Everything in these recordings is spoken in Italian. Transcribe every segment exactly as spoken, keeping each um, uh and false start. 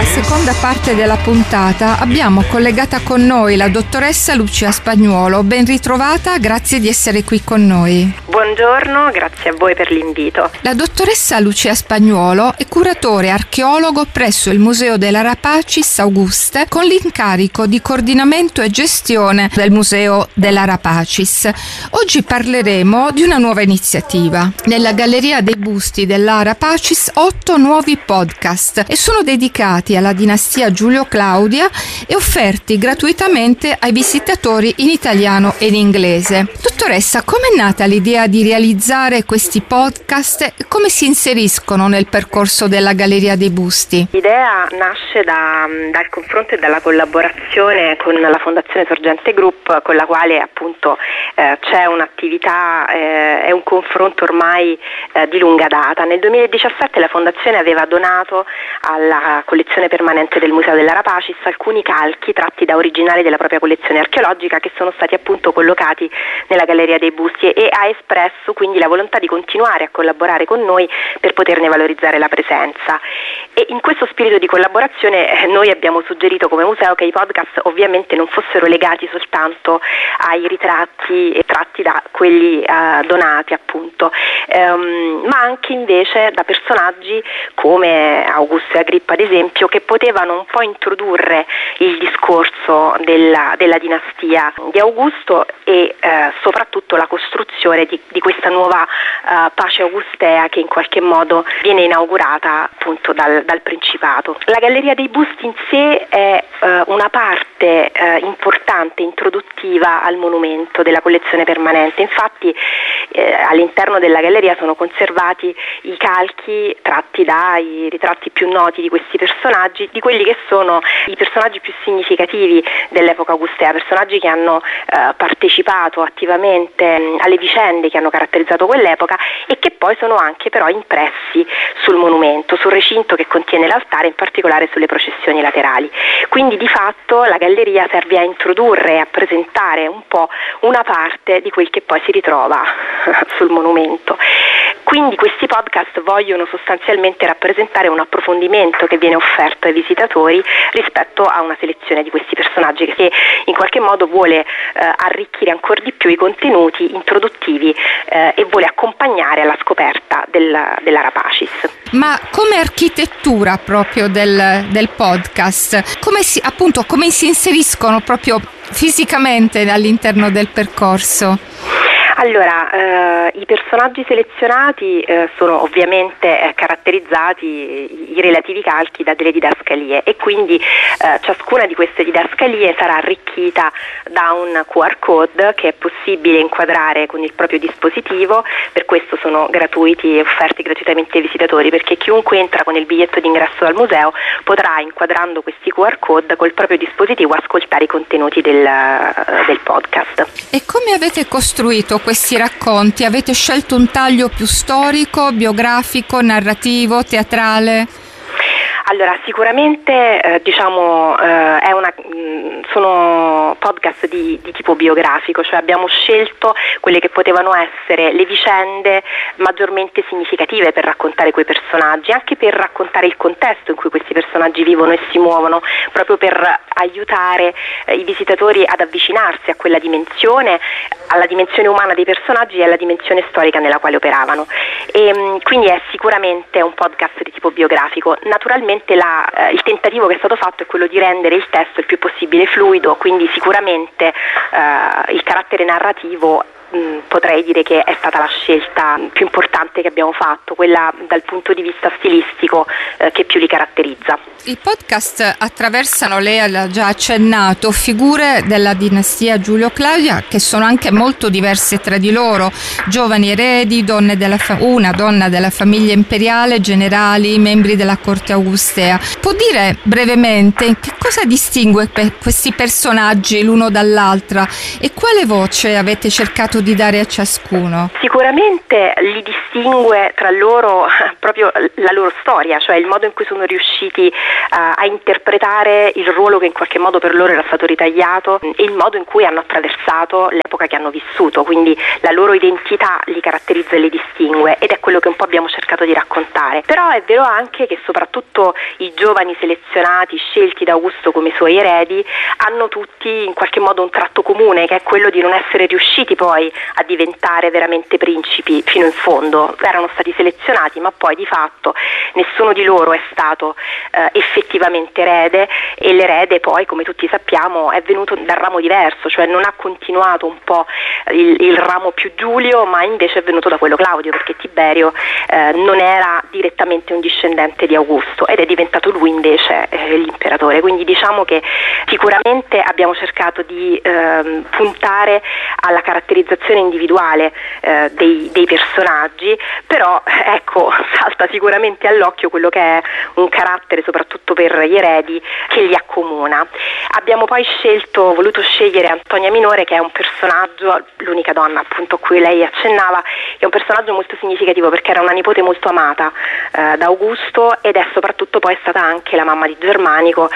seconda parte della puntata abbiamo collegata con noi la dottoressa Lucia Spagnuolo. Ben ritrovata, grazie di essere qui con noi. Buongiorno, grazie a voi per l'invito. La dottoressa Lucia Spagnuolo è curatore archeologo presso il Museo dell'Arapacis Auguste con l'incarico di coordinamento e gestione del Museo dell'Arapacis. Oggi parleremo di una nuova iniziativa. Nella Galleria dei Busti dell'Arapacis otto nuovi podcast e sono dedicati alla dinastia Giulio-Claudia e offerti gratuitamente ai visitatori in italiano e in inglese. Dottoressa, com'è nata l'idea di realizzare questi podcast e come si inseriscono nel percorso della Galleria dei Busti? L'idea nasce da, dal confronto e dalla collaborazione con la Fondazione Sorgente Group, con la quale appunto eh, c'è un'attività e eh, un confronto ormai eh, di lunga data. Nel duemiladiciassette la Fondazione aveva donato alla collezione permanente del Museo dell'Arapacis alcuni calchi tratti da originali della propria collezione archeologica che sono stati appunto collocati nella Galleria dei Busti e ha espresso quindi la volontà di continuare a collaborare con noi per poterne valorizzare la presenza. E in questo spirito di collaborazione eh, noi abbiamo suggerito come museo che i podcast ovviamente non fossero legati soltanto ai ritratti e tratti da quelli eh, donati appunto, ehm, ma anche invece da personaggi come Augusto e Agrippa ad esempio, che potevano un po' introdurre il discorso della, della dinastia di Augusto e eh, soprattutto la costruzione di, di questa nuova eh, pace augustea che in qualche modo viene inaugurata appunto dal, dal Principato. La Galleria dei Busti in sé è eh, una parte eh, importante, introduttiva al monumento della collezione permanente. Infatti eh, all'interno della galleria sono conservati i calchi tratti dai ritratti più noti di questi personaggi, di quelli che sono i personaggi più significativi dell'epoca augustea, personaggi che hanno eh, partecipato attivamente mh, alle vicende che hanno caratterizzato quell'epoca e che poi sono anche però impressi sul monumento, sul recinto che contiene l'altare, in particolare sulle processioni laterali. Quindi di fatto la galleria serve a introdurre e a presentare un po' una parte di quel che poi si ritrova sul monumento. Quindi questi podcast vogliono sostanzialmente rappresentare un approfondimento che viene offerto ai visitatori rispetto a una selezione di questi personaggi che in qualche modo vuole eh, arricchire ancora di più i contenuti introduttivi eh, e vuole accompagnare alla scoperta del, dell'Arapacis. Ma come architettura proprio del, del podcast, come si, appunto, come si inseriscono proprio fisicamente all'interno del percorso? Allora, eh, i personaggi selezionati eh, sono ovviamente eh, caratterizzati, i, i relativi calchi, da delle didascalie e quindi eh, ciascuna di queste didascalie sarà arricchita da un Q R code che è possibile inquadrare con il proprio dispositivo. Per questo sono gratuiti e offerti gratuitamente ai visitatori, perché chiunque entra con il biglietto d'ingresso al museo potrà, inquadrando questi Q R code col proprio dispositivo, ascoltare i contenuti del, del podcast. E come avete costruito questi racconti? Avete scelto un taglio più storico, biografico, narrativo, teatrale? Allora, sicuramente eh, diciamo eh, è una, mh, sono podcast di, di tipo biografico, cioè abbiamo scelto quelle che potevano essere le vicende maggiormente significative per raccontare quei personaggi, anche per raccontare il contesto in cui questi personaggi vivono e si muovono, proprio per aiutare eh, i visitatori ad avvicinarsi a quella dimensione, alla dimensione umana dei personaggi e alla dimensione storica nella quale operavano. E, mh, quindi è sicuramente un podcast di tipo biografico. Naturalmente La, eh, il tentativo che è stato fatto è quello di rendere il testo il più possibile fluido, quindi sicuramente eh, il carattere narrativo mh, potrei dire che è stata la scelta più importante che abbiamo fatto, quella dal punto di vista stilistico eh, che più li caratterizza. I podcast attraversano, lei ha già accennato, figure della dinastia Giulio-Claudia che sono anche molto diverse tra di loro, giovani eredi, donne della fa- una donna della famiglia imperiale, generali, membri della corte augustea. Può dire brevemente che cosa distingue pe- questi personaggi l'uno dall'altra e quale voce avete cercato cercato di dare a ciascuno? Sicuramente li distingue tra loro proprio la loro storia, cioè il modo in cui sono riusciti uh, a interpretare il ruolo che in qualche modo per loro era stato ritagliato e il modo in cui hanno attraversato l'epoca che hanno vissuto, quindi la loro identità li caratterizza e li distingue, ed è quello che un po' abbiamo cercato di raccontare. Però è vero anche che soprattutto i giovani selezionati, scelti da Augusto come suoi eredi, hanno tutti in qualche modo un tratto comune, che è quello di non essere riusciti poi a diventare veramente principi fino in fondo. Erano stati selezionati, ma poi di fatto nessuno di loro è stato eh, effettivamente erede, e l'erede poi, come tutti sappiamo, è venuto dal ramo diverso, cioè non ha continuato un po' il, il ramo più Giulio, ma invece è venuto da quello Claudio, perché Tiberio eh, non era direttamente un discendente di Augusto ed è diventato lui invece eh, l'imperatore. Quindi diciamo che sicuramente abbiamo cercato di eh, puntare alla caratterizzazione individuale eh, dei, dei personaggi, però ecco, salta sicuramente all'occhio quello che è un carattere, soprattutto per gli eredi, che li accomuna. Abbiamo poi scelto, voluto scegliere Antonia Minore, che è un personaggio, l'unica donna appunto a cui lei accennava, che è un personaggio molto significativo perché era una nipote molto amata eh, da Augusto, ed è soprattutto poi stata anche la mamma di Germanico,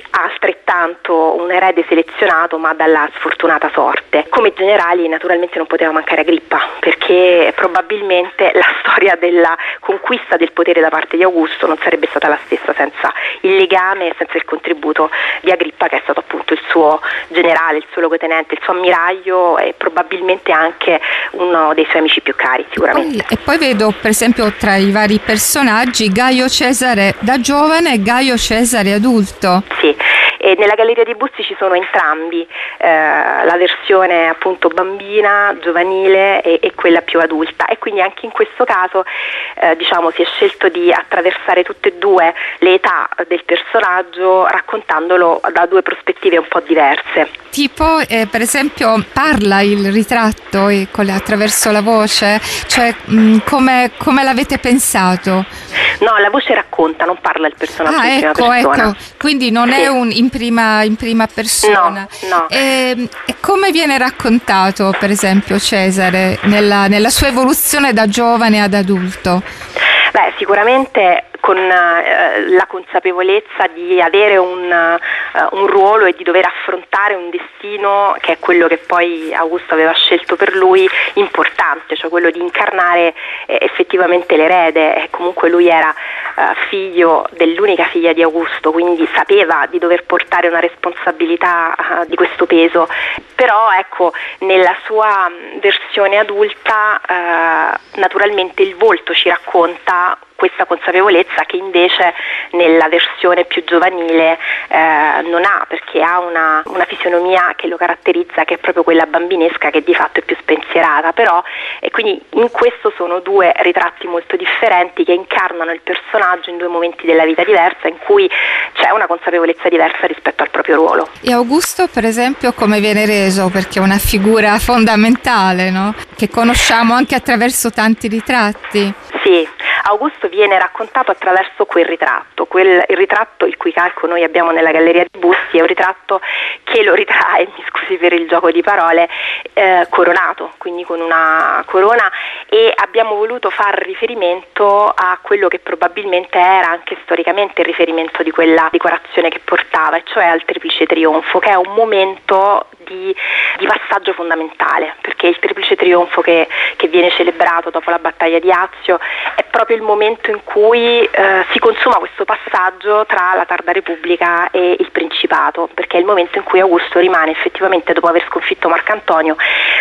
altrettanto un erede selezionato ma dalla sfortunata sorte. Come generali naturalmente non poteva mancare Agrippa, perché probabilmente la storia della conquista del potere da parte di Augusto non sarebbe stata la stessa senza il legame e senza il contributo di Agrippa, che è stato appunto il suo generale, il suo luogotenente, il suo ammiraglio e probabilmente anche uno dei suoi amici più cari sicuramente. Poi, e poi vedo per esempio tra i vari personaggi Gaio Cesare da giovane e Gaio Cesare adulto. Sì. E nella galleria di busti ci sono entrambi, eh, la versione appunto bambina, giovanile e, e quella più adulta, e quindi anche in questo caso eh, diciamo si è scelto di attraversare tutte e due le età del personaggio raccontandolo da due prospettive un po' diverse. Tipo eh, per esempio parla il ritratto e con le, attraverso la voce, cioè mh, come, come l'avete pensato? No, la voce racconta, non parla il personaggio ah, in prima ecco, persona. Ecco, quindi non sì. è un in prima, in prima persona. No, no. E, e come viene raccontato per esempio Cesare nella, nella sua evoluzione da giovane ad adulto? Beh, sicuramente con eh, la consapevolezza di avere un, uh, un ruolo e di dover affrontare un destino che è quello che poi Augusto aveva scelto per lui, importante, cioè quello di incarnare eh, effettivamente l'erede. E comunque lui era uh, figlio dell'unica figlia di Augusto, quindi sapeva di dover portare una responsabilità uh, di questo peso, però ecco, nella sua versione adulta uh, naturalmente il volto ci racconta questa consapevolezza che invece nella versione più giovanile eh, non ha, perché ha una, una fisionomia che lo caratterizza, che è proprio quella bambinesca, che di fatto è più spensierata. Però e quindi in questo sono due ritratti molto differenti che incarnano il personaggio in due momenti della vita diversa, in cui c'è una consapevolezza diversa rispetto al proprio ruolo. E Augusto per esempio come viene reso? Perché è una figura fondamentale, no? Che conosciamo anche attraverso tanti ritratti. Sì, Augusto viene raccontato attraverso quel ritratto, quel, il ritratto il cui calco noi abbiamo nella galleria di busti è un ritratto che lo ritrae, mi scusi per il gioco di parole, eh, coronato, quindi con una corona, e abbiamo voluto far riferimento a quello che probabilmente era anche storicamente il riferimento di quella decorazione che portava, e cioè al triplice trionfo, che è un momento di, di passaggio fondamentale, perché il triplice trionfo che, che viene celebrato dopo la battaglia di Azio è proprio il momento in cui eh, si consuma questo passaggio tra la tarda Repubblica e il Principato, perché è il momento in cui Augusto rimane effettivamente, dopo aver sconfitto Marcantonio,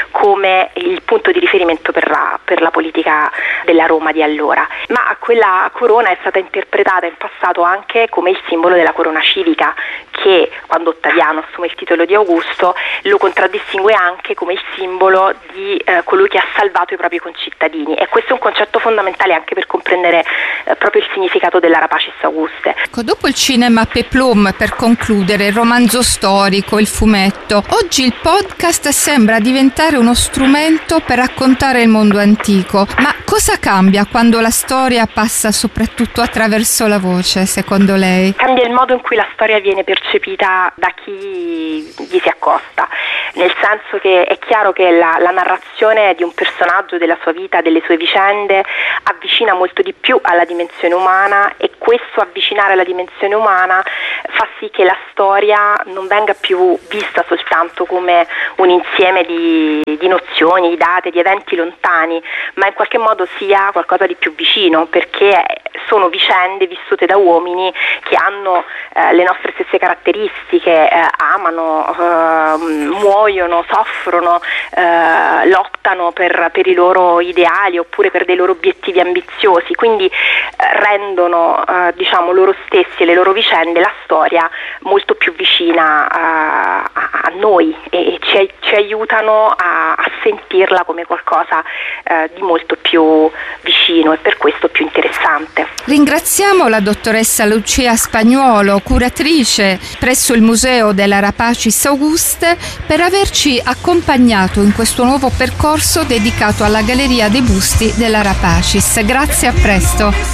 come il punto di riferimento per la, per la politica della Roma di allora. Ma quella corona è stata interpretata in passato anche come il simbolo della corona civica, che quando Ottaviano assume il titolo di Augusto lo contraddistingue anche come il simbolo di eh, colui che ha salvato i propri concittadini, e questo è un concetto fondamentale anche per comprendere eh, proprio il significato della Rapacis Auguste. Ecco, dopo il cinema peplum, per concludere, il romanzo storico, il fumetto, oggi il podcast sembra diventare uno strumento per raccontare il mondo antico. Ma cosa cambia quando la storia passa soprattutto attraverso la voce, secondo lei? Cambia il modo in cui la storia viene percepita da chi gli si accosta, nel senso che è chiaro che la, la narrazione di un personaggio, della sua vita, delle sue vicende, avvicina molto di più alla dimensione umana, e questo avvicinare alla dimensione umana fa sì che la storia non venga più vista soltanto come un insieme di, di nozioni, di date, di eventi lontani, ma in qualche modo sia qualcosa di più vicino, perché sono vicende vissute da uomini che hanno eh, le nostre stesse caratteristiche, eh, amano, eh, muoiono, soffrono, eh, lottano per, per i loro ideali oppure per dei loro obiettivi ambiziosi, quindi eh, rendono eh, diciamo loro stessi e le loro vicende, la storia, molto più vicina a, a, a noi, e ci, ci aiutano a, a sentirla come qualcosa eh, di molto più vicino e per questo più interessante. Ringraziamo la dottoressa Lucia Spagnuolo, curatrice presso il Museo della Rapacis Auguste, per averci accompagnato in questo nuovo percorso dedicato alla Galleria dei Busti della Rapacis. Grazie, a presto.